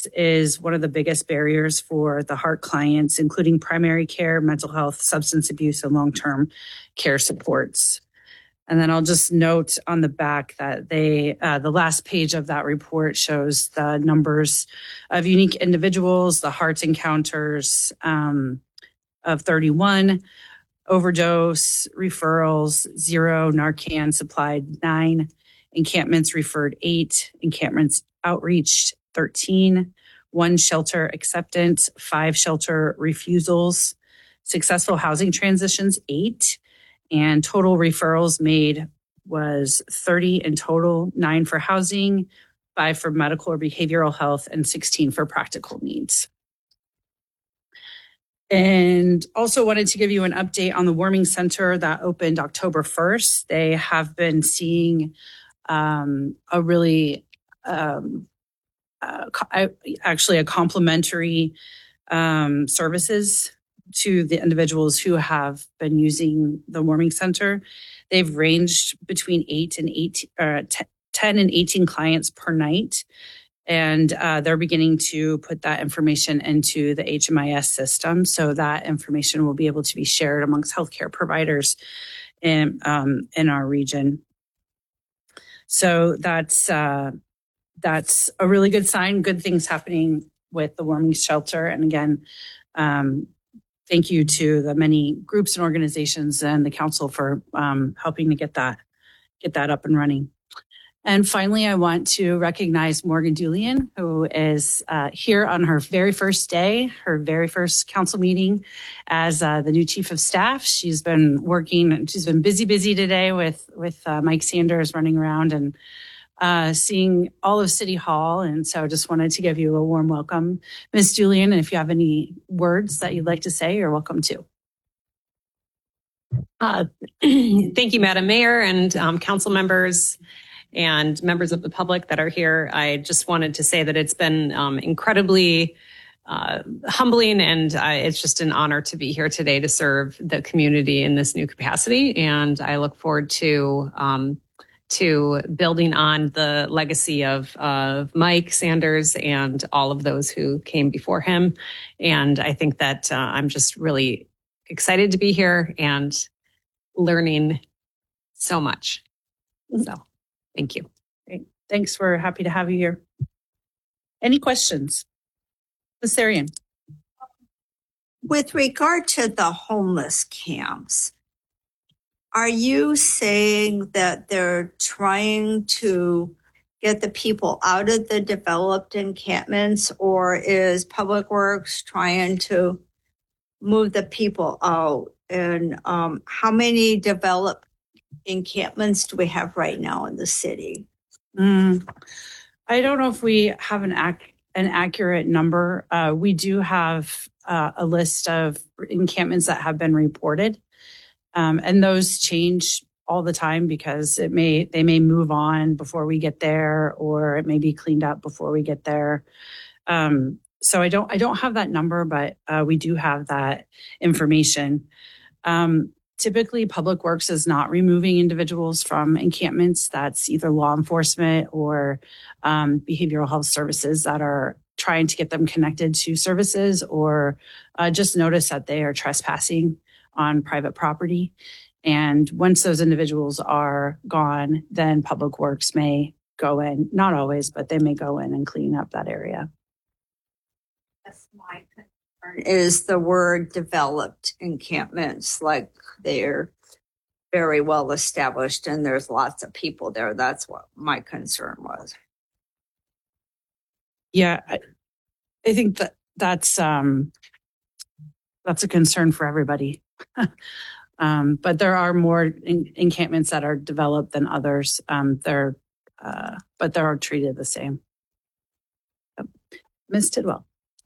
is one of the biggest barriers for the HART clients, including primary care, mental health, substance abuse, and long-term care supports. And then I'll just note on the back that the last page of that report shows the numbers of unique individuals, the HART encounters of 31, overdose referrals 0, Narcan supplied 9, encampments referred 8, encampments outreached 13, 1 shelter acceptance, 5 shelter refusals, successful housing transitions 8, and total referrals made was 30 in total, 9 for housing, 5 for medical or behavioral health, and 16 for practical needs. And also wanted to give you an update on the warming center that opened October 1st. They have been seeing actually a complimentary services to the individuals who have been using the warming center. They've ranged between 10 and 18 clients per night. And they're beginning to put that information into the HMIS system. So that information will be able to be shared amongst healthcare providers in our region. So that's a really good sign, good things happening with the warming shelter. And again, thank you to the many groups and organizations and the council for helping to get that up and running. And finally, I want to recognize Morgan Julian, who is here on her very first day, her very first council meeting as the new chief of staff. She's been working, she's been busy today with Mike Sanders running around and seeing all of City Hall. And so I just wanted to give you a warm welcome, Ms. Julian. And if you have any words that you'd like to say, you're welcome to. Thank you, Madam Mayor and council members and members of the public that are here. I just wanted to say that it's been incredibly humbling, and it's just an honor to be here today to serve the community in this new capacity. And I look forward to building on the legacy of Mike Sanders and all of those who came before him. And I think that I'm just really excited to be here and learning so much. So thank you. Great. Thanks. We're happy to have you here. Any questions? Ms. Sarian. With regard to the homeless camps, are you saying that they're trying to get the people out of the developed encampments, or is Public Works trying to move the people out? And how many developed encampments do we have right now in the city? I don't know if we have an accurate number. We do have a list of encampments that have been reported, and those change all the time because they may move on before we get there, or it may be cleaned up before we get there. So I don't have that number, but we do have that information. Typically, Public Works is not removing individuals from encampments. That's either law enforcement or behavioral health services that are trying to get them connected to services, or just notice that they are trespassing on private property. And once those individuals are gone, then Public Works may go in, not always, but they may go in and clean up that area. That's my concern, is the word developed encampments, like they're very well established and there's lots of people there. That's what my concern was. Yeah, I think that's a concern for everybody. But there are more encampments that are developed than others. But they're treated the same. Ms. Tidwell.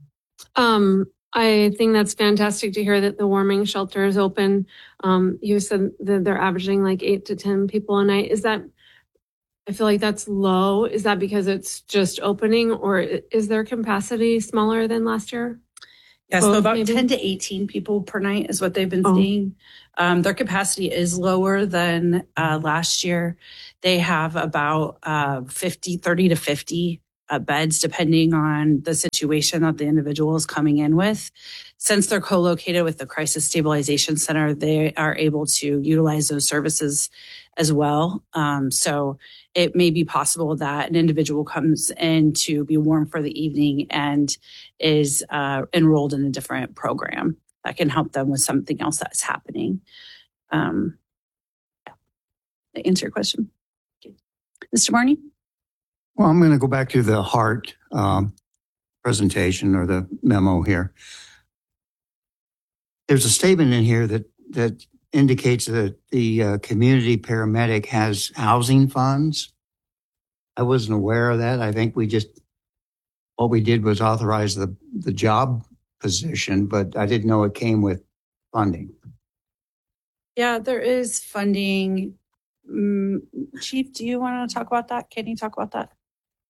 I think that's fantastic to hear that the warming shelter is open. You said that they're averaging like 8 to 10 people a night. Is that, I feel like that's low. Is that because it's just opening, or is their capacity smaller than last year? Yeah, so about 10 to 18 people per night is what they've been seeing. Their capacity is lower than last year. They have about 30 to 50 beds depending on the situation that the individual is coming in with. Since they're co-located with the Crisis Stabilization Center, they are able to utilize those services as well. So it may be possible that an individual comes in to be warm for the evening and is enrolled in a different program that can help them with something else that's happening. To answer your question. Mr. Marney? Well, I'm going to go back to the HART presentation or the memo here. There's a statement in here that indicates that the community paramedic has housing funds. I wasn't aware of that. I think what we did was authorize the job position, but I didn't know it came with funding. Yeah, there is funding. Chief, do you want to talk about that? Can you talk about that?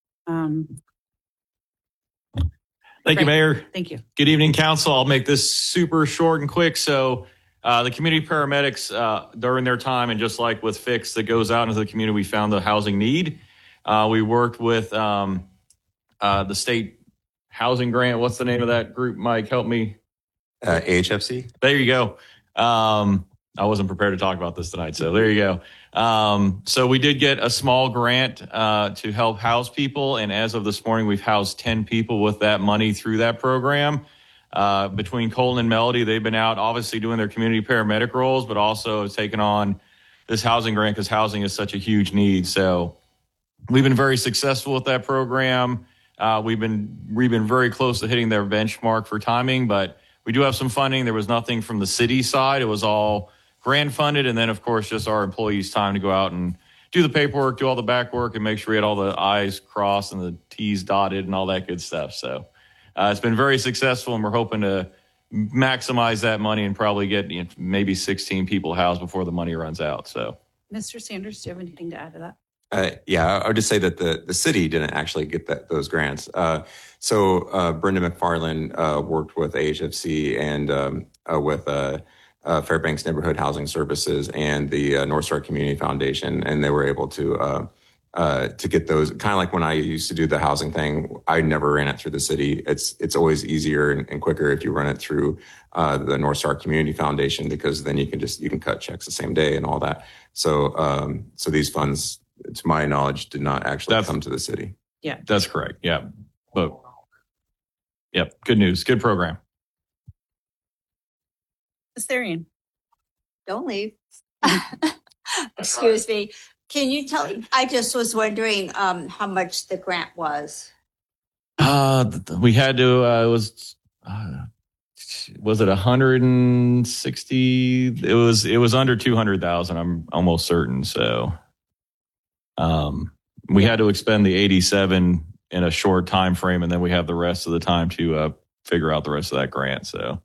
Thank you, Mayor. Thank you. Good evening, Council. I'll make this super short and quick. So the community paramedics, during their time, and just like with Fix that goes out into the community, we found the housing need. We worked with the state housing grant. What's the name of that group, Mike? Help me. AHFC. There you go. I wasn't prepared to talk about this tonight, so there you go. So we did get a small grant to help house people, and as of this morning, we've housed 10 people with that money through that program. Between Colton and Melody, they've been out obviously doing their community paramedic roles, but also taking on this housing grant because housing is such a huge need. So we've been very successful with that program. We've been very close to hitting their benchmark for timing, but we do have some funding. There was nothing from the city side. It was all grant funded. And then, of course, just our employees' time to go out and do the paperwork, do all the back work, and make sure we had all the I's crossed and the T's dotted and all that good stuff. So it's been very successful, and we're hoping to maximize that money and probably get maybe 16 people housed before the money runs out. So, Mr. Sanders, do you have anything to add to that? Yeah, I would just say that the city didn't actually get those grants. So Brenda McFarland worked with AHFC and with Fairbanks Neighborhood Housing Services and the North Star Community Foundation, and they were able to get those. Kind of like when I used to do the housing thing, I never ran it through the city. It's always easier and quicker if you run it through the North Star Community Foundation, because then you can cut checks the same day and all that. So so these funds, to my knowledge, did not actually come to the city. Yeah, that's correct. Yeah, but yep, good news, good program. Ms. Therian. Don't leave. Excuse me. Can you tell me? I just was wondering how much the grant was. We had to. Was it 160? It was under 200,000. I'm almost certain. So, we had to expend the 87 in a short time frame, and then we have the rest of the time to figure out the rest of that grant. So.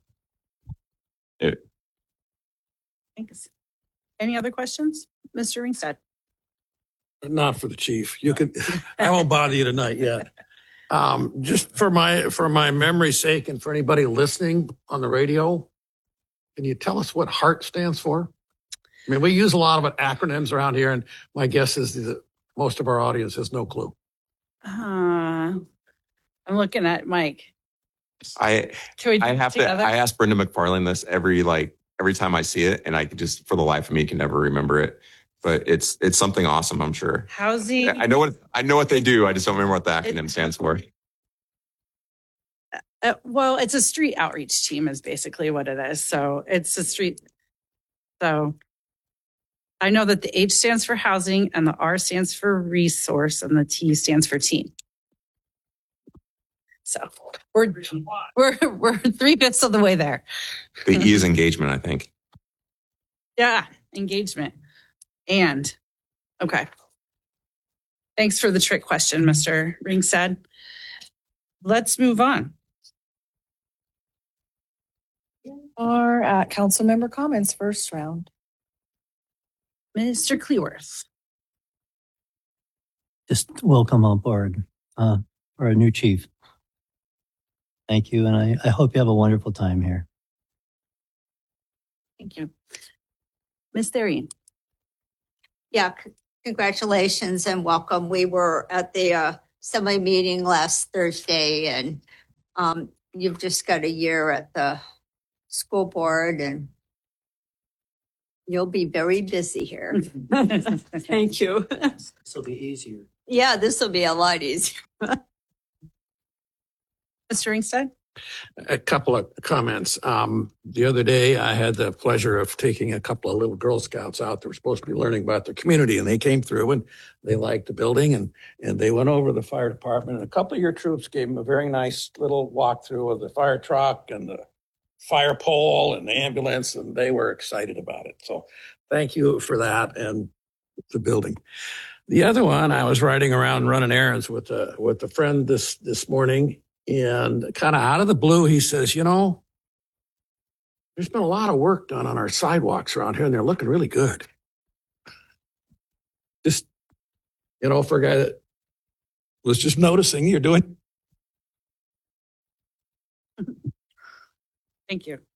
Thanks. Any other questions? Mr. Ringstead? Not for the chief. You could, I won't bother you tonight yet. Just for my memory's sake and for anybody listening on the radio, can you tell us what HART stands for? I mean, we use a lot of acronyms around here, and my guess is that most of our audience has no clue. I'm looking at Mike. I ask Brenda McFarland this every time I see it, and I could just, for the life of me, can never remember it. But it's something awesome, I'm sure. Housing. I know what they do. I just don't remember what the acronym stands for. Well, it's a street outreach team is basically what it is. So it's a street. So I know that the H stands for housing, and the R stands for resource, and the T stands for team. So we're 3/5 of the way there. The E is engagement, I think. Yeah, engagement. And okay. Thanks for the trick question, Mr. Ringstead. Let's move on. Are at council member comments first round. Mr. Cleworth. Just welcome on board for our new chief. Thank you, and I hope you have a wonderful time here. Thank you. Ms. Therian. Yeah, congratulations and welcome. We were at the assembly meeting last Thursday, and you've just got a year at the school board, and you'll be very busy here. Thank you. This will be easier. Yeah, this will be a lot easier. Mr. Ringstead? A couple of comments. The other day, I had the pleasure of taking a couple of little Girl Scouts out that were supposed to be learning about their community, and they came through and they liked the building, and they went over to the fire department, and a couple of your troops gave them a very nice little walkthrough of the fire truck and the fire pole and the ambulance, and they were excited about it. So thank you for that and the building. The other one, I was riding around running errands with a friend this morning, and kind of out of the blue, he says, you know, there's been a lot of work done on our sidewalks around here, and they're looking really good. Just, you know, for a guy that was just noticing you're doing. Thank you.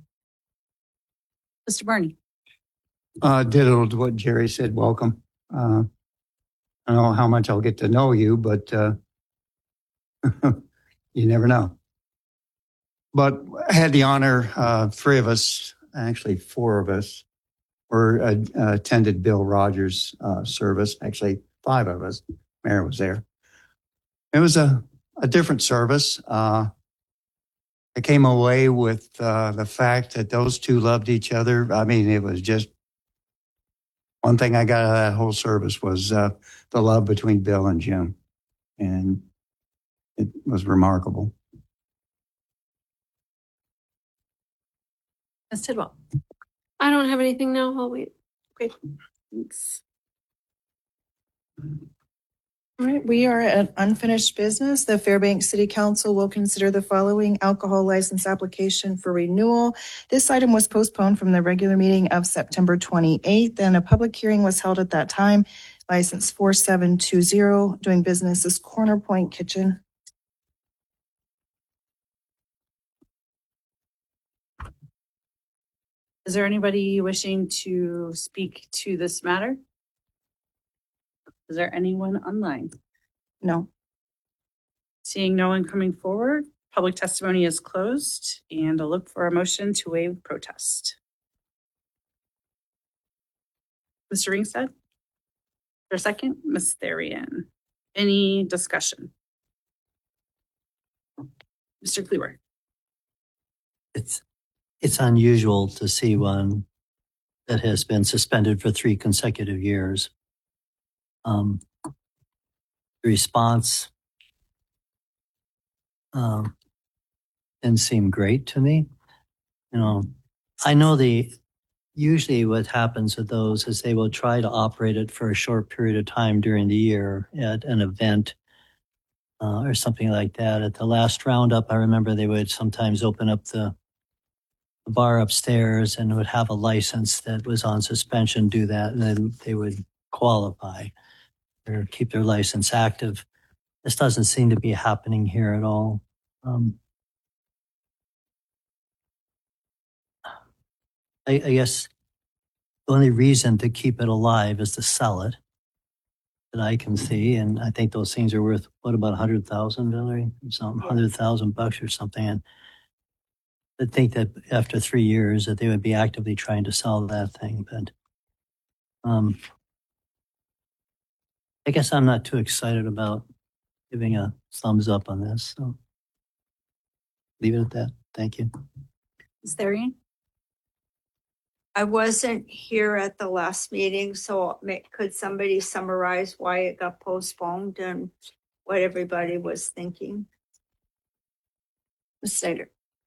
Mr. Barney? Ditto to what Jerry said. Welcome. I don't know how much I'll get to know you, but you never know. But I had the honor, three of us, actually four of us, attended Bill Rogers' service. Actually, five of us. Mayor was there. It was a different service. I came away with the fact that those two loved each other. I mean, it was just one thing I got out of that whole service was the love between Bill and Jim. And it was remarkable. Ms. Tidwell? I don't have anything now. I'll wait. Okay, thanks. All right, we are at unfinished business. The Fairbanks City Council will consider the following alcohol license application for renewal. This item was postponed from the regular meeting of September 28th, and a public hearing was held at that time. License 4720, doing business as Corner Point Kitchen. Is there anybody wishing to speak to this matter? Is there anyone online? No. Seeing no one coming forward, public testimony is closed, and I'll look for a motion to waive protest. Mr. Ringstead? For a second, Ms. Therian. Any discussion? Mr. Cleaver? It's unusual to see one that has been suspended for 3 consecutive years. The response didn't seem great to me. You know, I know usually what happens with those is they will try to operate it for a short period of time during the year at an event or something like that. At the last roundup, I remember they would sometimes open up the bar upstairs and would have a license that was on suspension, do that, and then they would qualify or keep their license active. This doesn't seem to be happening here at all. I guess the only reason to keep it alive is to sell it that I can see. And I think those things are worth, what, about $100,000, Valerie? Something, $100,000 or something. And I think that after 3 years that they would be actively trying to sell that thing. But I guess I'm not too excited about giving a thumbs up on this. So leave it at that. Thank you. Ms. Therian? I wasn't here at the last meeting, so could somebody summarize why it got postponed and what everybody was thinking? Ms. Snyder?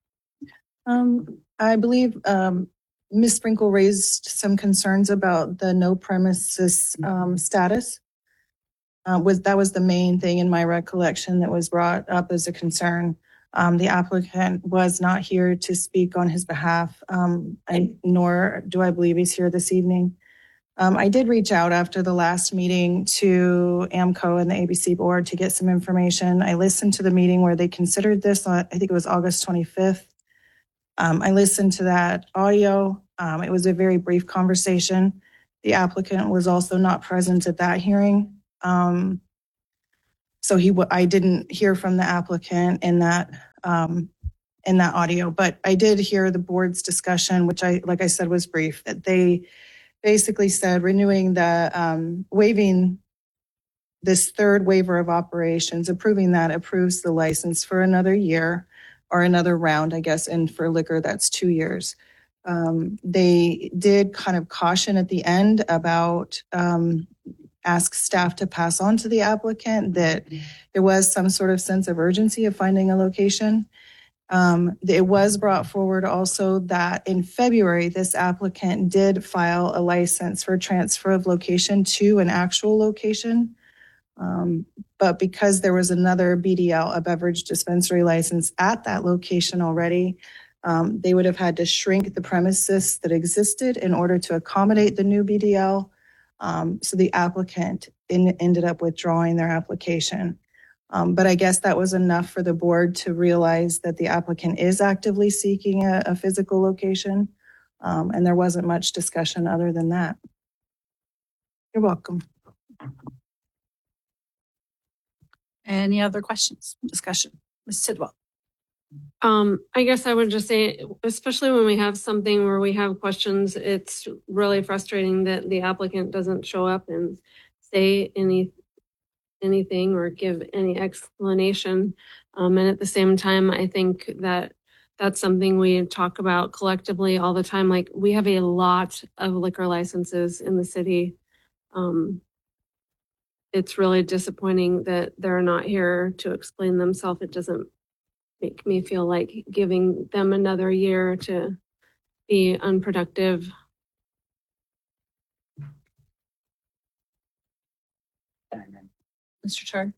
I believe Ms. Sprinkle raised some concerns about the no premises status. That was the main thing in my recollection that was brought up as a concern. The applicant was not here to speak on his behalf, nor do I believe he's here this evening. I did reach out after the last meeting to AMCO and the ABC board to get some information. I listened to the meeting where they considered this, I think it was August 25th. I listened to that audio. It was a very brief conversation. The applicant was also not present at that hearing. So I didn't hear from the applicant in that audio, but I did hear the board's discussion, which like I said, was brief, that they basically said renewing waiving this third waiver of operations, approving that approves the license for another year or another round, I guess, and for liquor, that's 2 years. They did kind of caution at the end about ask staff to pass on to the applicant that there was some sort of sense of urgency of finding a location. It was brought forward also that in February, this applicant did file a license for transfer of location to an actual location. But because there was another BDL, a beverage dispensary license at that location already, they would have had to shrink the premises that existed in order to accommodate the new BDL. So the applicant ended up withdrawing their application. But I guess that was enough for the board to realize that the applicant is actively seeking a physical location. And there wasn't much discussion other than that. You're welcome. Any other questions, discussion? Ms. Tidwell. I guess I would just say, especially when we have something where we have questions, it's really frustrating that the applicant doesn't show up and say anything or give any explanation. And at the same time, I think that that's something we talk about collectively all the time. Like, we have a lot of liquor licenses in the city. It's really disappointing that they're not here to explain themselves. It doesn't make me feel like giving them another year to be unproductive. Mr. Chard.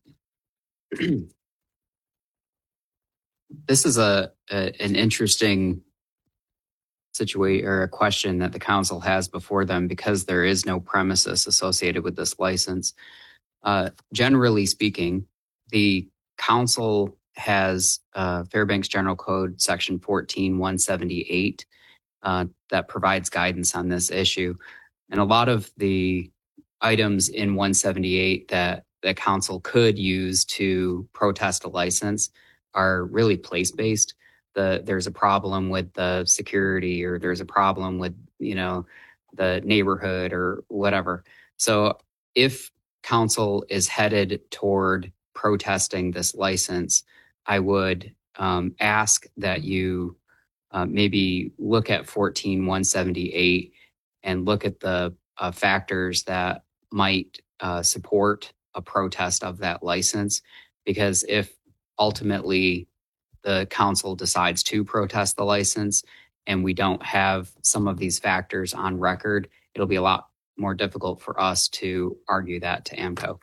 This is an interesting situation or a question that the council has before them because there is no premises associated with this license. Generally speaking, the council has Fairbanks General Code section 14178 that provides guidance on this issue. And a lot of the items in 178 that the council could use to protest a license are really place-based. There's a problem with the security, or there's a problem with, the neighborhood or whatever. So if council is headed toward protesting this license, I would ask that you maybe look at 14178 and look at the factors that might support a protest of that license. Because if ultimately the council decides to protest the license and we don't have some of these factors on record, it'll be a lot more difficult for us to argue that to AMCO.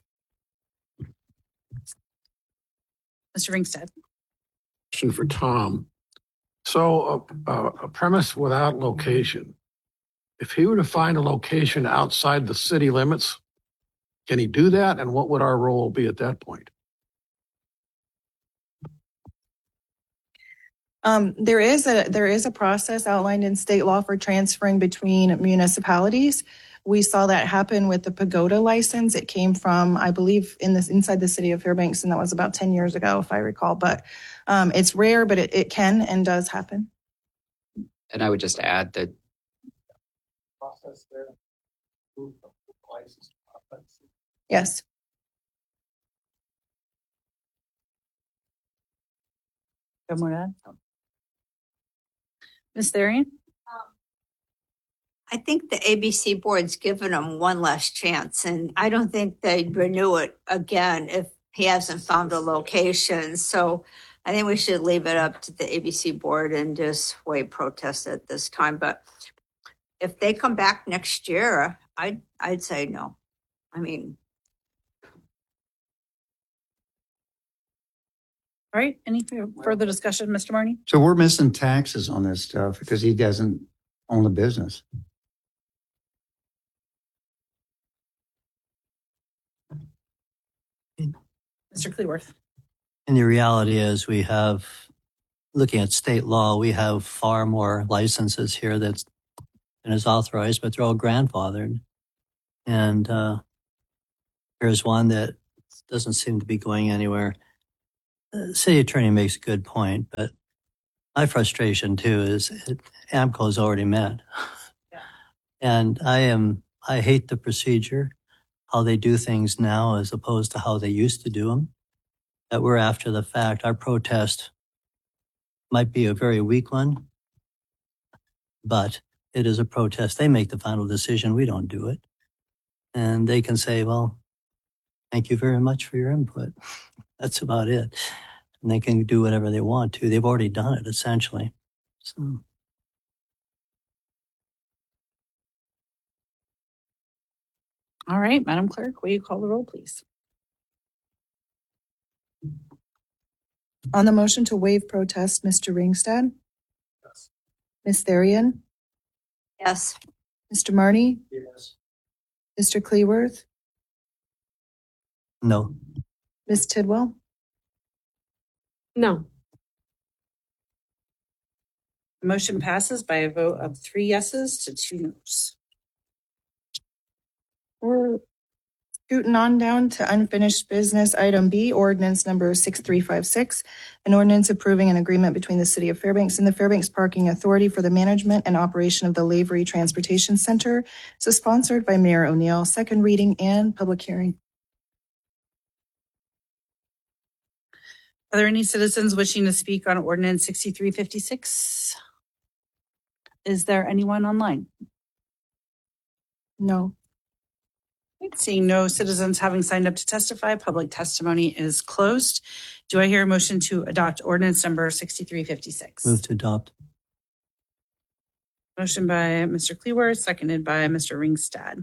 Mr. Ringstead. Question for Tom. So a premise without location, if he were to find a location outside the city limits, can he do that? And what would our role be at that point? There is a process outlined in state law for transferring between municipalities. We saw that happen with the Pagoda license. It came from, I believe, inside the city of Fairbanks, and that was about 10 years ago, if I recall. But it's rare, but it can and does happen. And I would just add that Yes. Good morning. Ms. Therian. I think the ABC board's given him one last chance, and I don't think they'd renew it again if he hasn't found a location. So I think we should leave it up to the ABC board and just waive protest at this time. But if they come back next year, I'd say no. I mean, All right. Any further discussion, Mr. Marney? So we're missing taxes on this stuff because he doesn't own the business. Mr. Cleworth. And the reality is looking at state law, we have far more licenses here than is authorized, but they're all grandfathered. And here's one that doesn't seem to be going anywhere. The city attorney makes a good point, but my frustration too is AMCO's already met. Yeah. And I hate the procedure, how they do things now as opposed to how they used to do them. That we're after the fact. Our protest might be a very weak one, but it is a protest. They make the final decision. We don't do it. And they can say, well, thank you very much for your input. That's about it. And they can do whatever they want to. They've already done it, essentially. So. All right, Madam Clerk, will you call the roll, please? On the motion to waive protest, Mr. Ringstad? Yes. Ms. Therian? Yes. Mr. Marty? Yes. Mr. Cleworth? No. Ms. Tidwell? No. The motion passes by a vote of 3 yeses to 2 noes. We're scooting on down to unfinished business. Item B, ordinance number 6356, an ordinance approving an agreement between the City of Fairbanks and the Fairbanks Parking Authority for the management and operation of the Lavery Transportation Center. So sponsored by Mayor O'Neill, second reading and public hearing. Are there any citizens wishing to speak on ordinance 6356? Is there anyone online? No. Seeing no citizens having signed up to testify, public testimony is closed. Do I hear a motion to adopt ordinance number 6356? Move to adopt. Motion by Mr. Cleworth, seconded by Mr. Ringstad.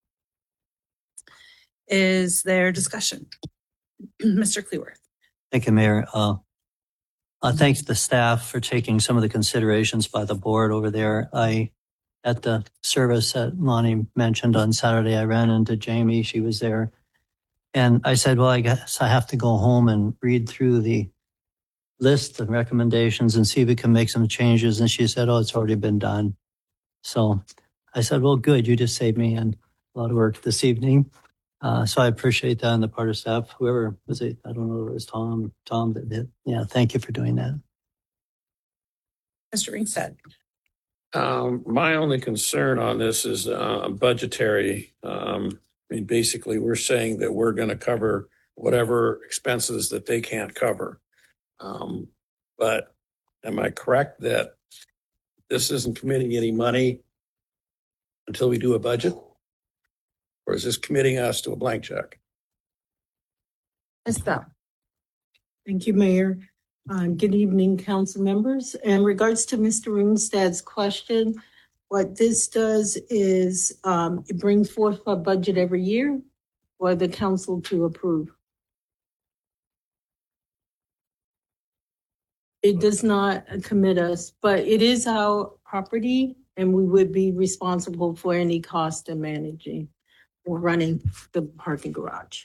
Is there discussion? Mr. Cleworth. Thank you, Mayor. Thanks to the staff for taking some of the considerations by the board over there. At the service that Lonnie mentioned on Saturday, I ran into Jamie. She was there. And I said, well, I guess I have to go home and read through the list of recommendations and see if we can make some changes. And she said, oh, it's already been done. So I said, well, good. You just saved me a lot of work this evening. So I appreciate that on the part of staff. Whoever was it, I don't know if it was Tom that did. Yeah, thank you for doing that. Mr. Ringstad. My only concern on this is budgetary. I mean, basically, we're saying that we're going to cover whatever expenses that they can't cover. But am I correct that this isn't committing any money until we do a budget? Or is this committing us to a blank check? Ms. Bell? Thank you, Mayor. Good evening, council members. In regards to Mr. Ringstad's question, what this does is it brings forth a budget every year for the council to approve. It does not commit us, but it is our property and we would be responsible for any cost of managing or running the parking garage.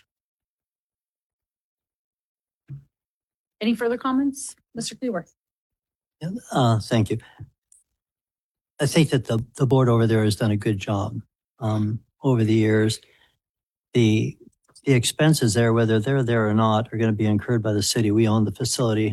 Any further comments? Mr. Cleworth. Thank you. I think that the board over there has done a good job over the years. The expenses there, whether they're there or not, are going to be incurred by the city. We own the facility.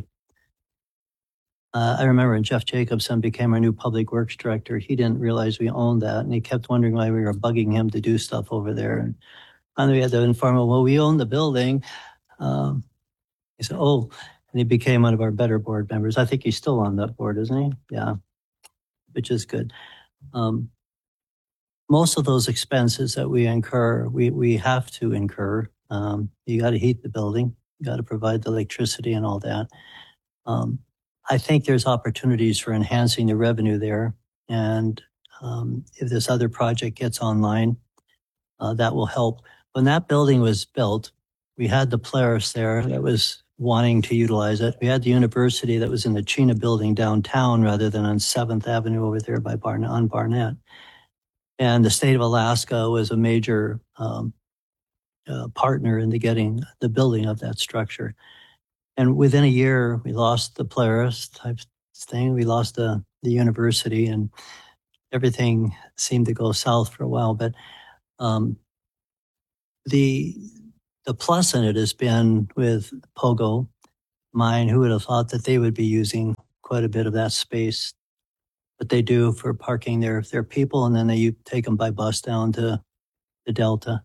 I remember when Jeff Jacobson became our new public works director, he didn't realize we owned that, and he kept wondering why we were bugging him to do stuff over there. And finally, we had to inform him, well, we own the building. He said, oh, and he became one of our better board members. I think he's still on that board, isn't he? Yeah, which is good. Most of those expenses that we incur, we have to incur. You got to heat the building, you got to provide the electricity and all that. I think there's opportunities for enhancing the revenue there. And if this other project gets online, that will help. When that building was built, we had the Polaris there that was wanting to utilize it. We had the university that was in the Chena building downtown rather than on 7th Avenue over there by Barnett. And the state of Alaska was a major partner in getting the building of that structure. And within a year, we lost the Polaris type thing. We lost the university, and everything seemed to go south for a while. But the the plus in it has been with Pogo Mine. Who would have thought that they would be using quite a bit of that space? But they do for parking their people, and then they take them by bus down to the Delta.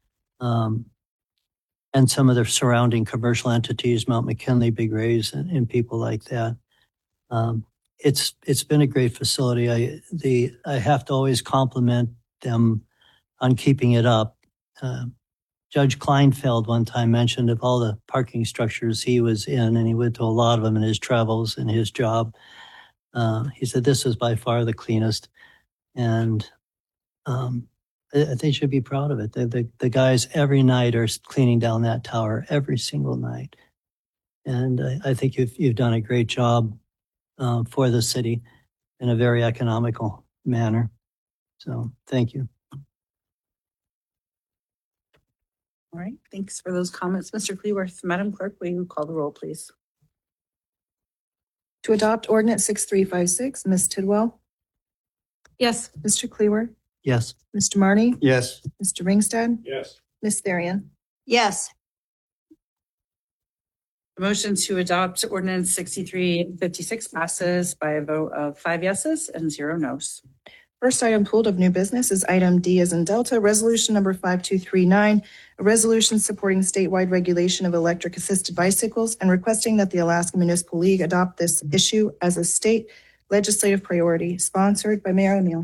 And some of the surrounding commercial entities, Mount McKinley, Big Rays, and people like that. It's been a great facility. I have to always compliment them on keeping it up. Judge Kleinfeld one time mentioned of all the parking structures he was in, and he went to a lot of them in his travels and his job. He said this is by far the cleanest, and they should be proud of it. The guys every night are cleaning down that tower every single night, and I think you've done a great job for the city in a very economical manner. So thank you. All right, thanks for those comments, Mr. Cleworth. Madam Clerk, will you call the roll, please? To adopt ordinance 6356, Ms. Tidwell, Yes. Mr. Cleworth, Yes. Mr. Marty, Yes. Mr. Ringstad, Yes. Ms. Therian. Yes, The motion to adopt ordinance 6356 passes by a vote of 5 yeses and 0 nos. First item pulled of new business is item D as in Delta, resolution number 5239, a resolution supporting statewide regulation of electric assisted bicycles and requesting that the Alaska Municipal League adopt this issue as a state legislative priority, sponsored by Mayor O'Neill.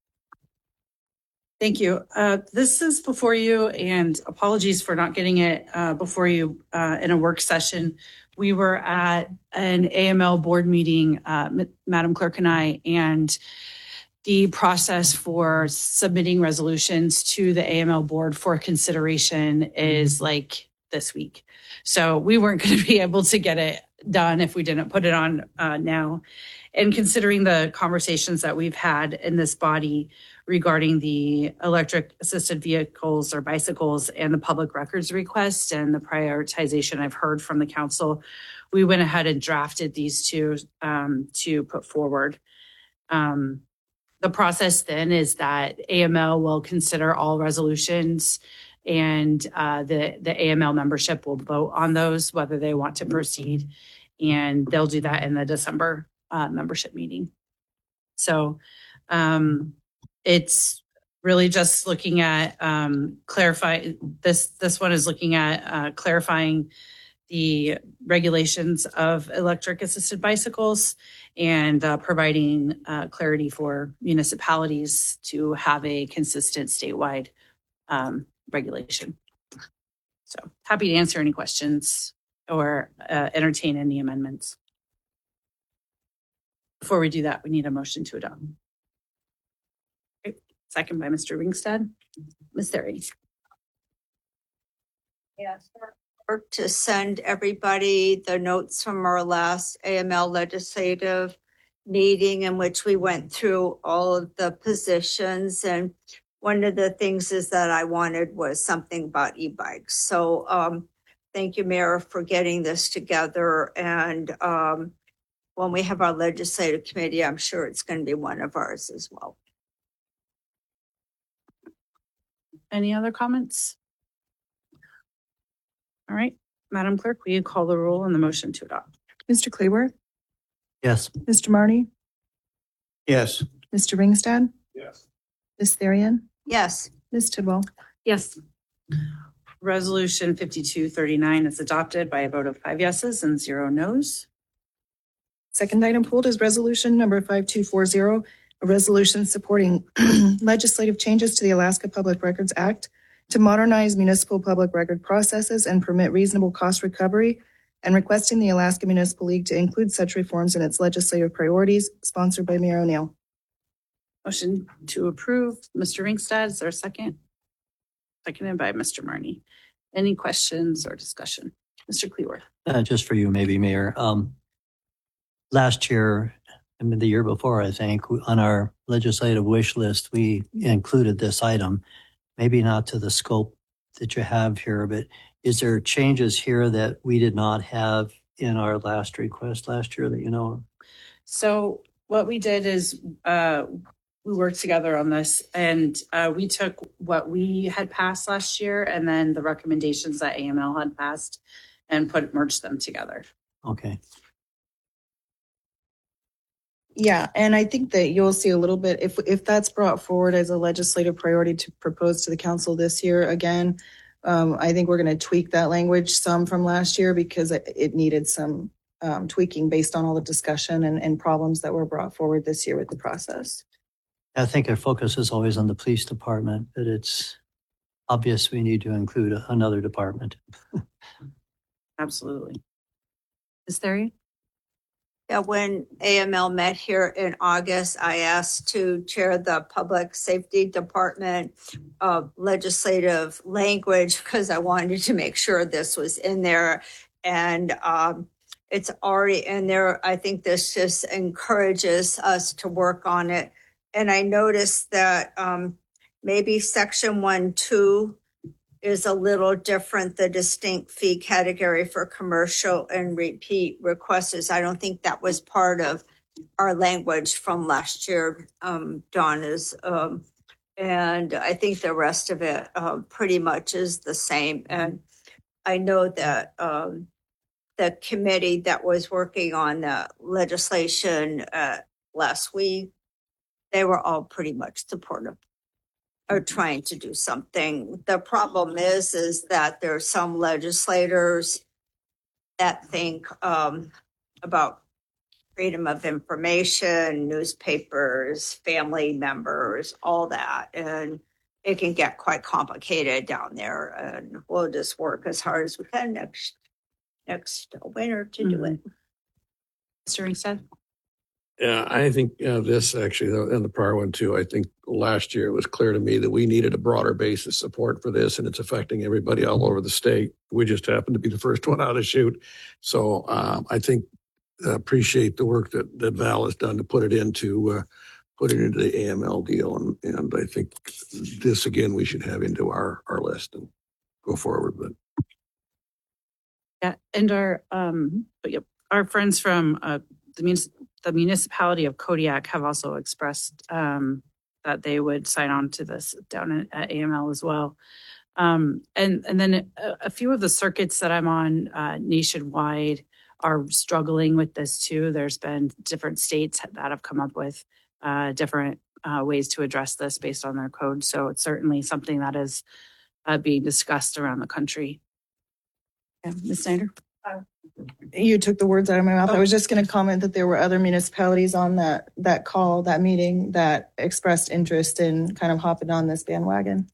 Thank you. This is before you, and apologies for not getting it before you in a work session. We were at an AML board meeting, Madam Clerk and I, and the process for submitting resolutions to the AML board for consideration is like this week. So we weren't going to be able to get it done if we didn't put it on now. And considering the conversations that we've had in this body regarding the electric assisted vehicles or bicycles and the public records request and the prioritization I've heard from the council, we went ahead and drafted these two to put forward. The process then is that AML will consider all resolutions, and the AML membership will vote on those, whether they want to proceed. And they'll do that in the December membership meeting. So it's really just looking at clarifying this one is looking at clarifying the regulations of electric assisted bicycles and providing clarity for municipalities to have a consistent statewide regulation. So happy to answer any questions or entertain any amendments. Before we do that, we need a motion to adopt. Okay. Second by Mr. Ringstad. Ms. Therian. yes. Work to send everybody the notes from our last AML legislative meeting in which we went through all of the positions. And one of the things is that I wanted was something about e-bikes. So thank you, Mayor, for getting this together. And when we have our legislative committee, I'm sure it's going to be one of ours as well. Any other comments? All right, Madam Clerk, will you call the roll on the motion to adopt? Mr. Cleworth, Yes. Mr. Marty, Yes. Mr. Ringstad, Yes. Ms. Therian, Yes, Ms. Tidwell. Yes. Resolution 5239 is adopted by a vote of 5 yeses and 0 nos. Second item pulled is resolution number 5240, a resolution supporting legislative changes to the Alaska Public Records Act to modernize municipal public record processes and permit reasonable cost recovery, and requesting the Alaska Municipal League to include such reforms in its legislative priorities, sponsored by Mayor O'Neill. Motion to approve, Mr. Ringstad, is there a second? Seconded by Mr. Marnie. Any questions or discussion? Mr. Cleworth. Just for you, maybe, Mayor. Last year, I mean, the year before, I think, on our legislative wish list, we included this item. Maybe not to the scope that you have here, but is there changes here that we did not have in our last request last year that you know of? So what we did is we worked together on this, and we took what we had passed last year and then the recommendations that AML had passed and merged them together. Okay. Yeah, and I think that you'll see a little bit, if that's brought forward as a legislative priority to propose to the council this year, again, I think we're going to tweak that language some from last year because it needed some tweaking based on all the discussion and problems that were brought forward this year with the process. I think our focus is always on the police department, but it's obvious we need to include another department. Absolutely. Ms. Therian? Yeah, when AML met here in August, I asked to chair the Public Safety Department legislative language because I wanted to make sure this was in there. And it's already in there. I think this just encourages us to work on it. And I noticed that maybe section 1.2 is a little different, the distinct fee category for commercial and repeat requests. I don't think that was part of our language from last year, Dawn, is, and I think the rest of it pretty much is the same. And I know that the committee that was working on the legislation last week, they were all pretty much supportive are trying to do something. The problem is that there are some legislators that think about freedom of information, newspapers, family members, all that. And it can get quite complicated down there. And we'll just work as hard as we can next winter to do it. Mr. Ringstead? Yeah, I think this actually, and the prior one too, I think last year it was clear to me that we needed a broader base of support for this, and it's affecting everybody all over the state. We just happened to be the first one out of chute. So I think appreciate the work that Val has done to put it into the AML deal. And I think this, again, we should have into our list and go forward with. Yeah, and our friends from the municipality of Kodiak have also expressed that they would sign on to this down at AML as well. And then a few of the circuits that I'm on nationwide are struggling with this too. There's been different states that have come up with different ways to address this based on their code. So it's certainly something that is being discussed around the country. Yeah, Ms. Snyder? You took the words out of my mouth. I was just going to comment that there were other municipalities on that meeting that expressed interest in kind of hopping on this bandwagon.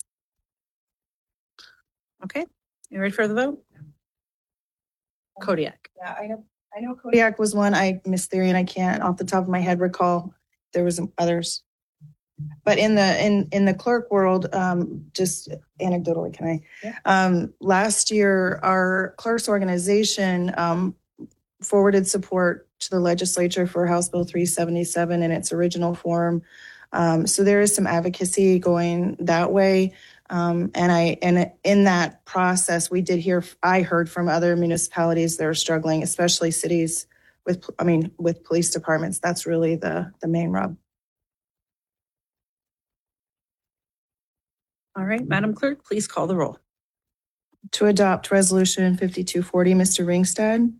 Okay, you ready for the vote? Kodiak. Yeah, I know Kodiak was one. I missed theory and I can't off the top of my head recall there was others. But in the clerk world, just anecdotally, can I? Last year, our clerks organization forwarded support to the legislature for House Bill 377 in its original form. So there is some advocacy going that way. And in that process, I heard from other municipalities that are struggling, especially cities with police departments. That's really the main rub. All right, Madam Clerk, please call the roll. To adopt Resolution 5240, Mr. Ringstad.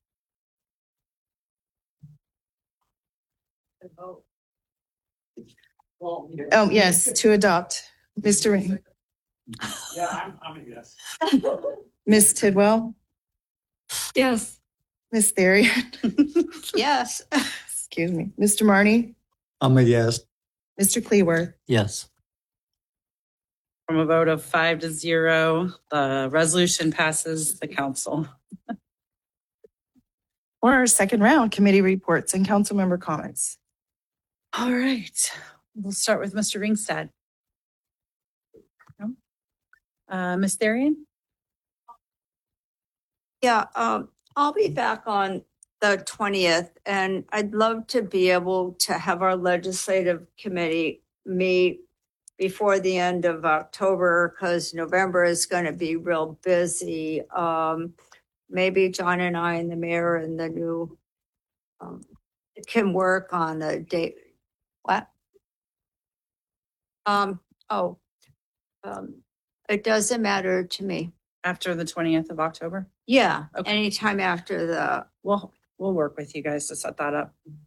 Oh, yes, to adopt. Mr. Ring. Yeah, I'm a yes. Ms. Tidwell. Yes. Ms. Therian. Yes. Excuse me. Mr. Marnie. I'm a yes. Mr. Cleaworth. Yes. From a vote of 5-0, the resolution passes the council. For our second round, committee reports and council member comments. All right, we'll start with Mr. Ringstad. Ms. Therian? Yeah, I'll be back on the 20th, and I'd love to be able to have our legislative committee meet before the end of October, because November is going to be real busy. Maybe John and I and the mayor and the new can work on the date. What? Um, oh, it doesn't matter to me. After the 20th of October? Yeah, Okay. anytime after the, We'll work with you guys to set that up.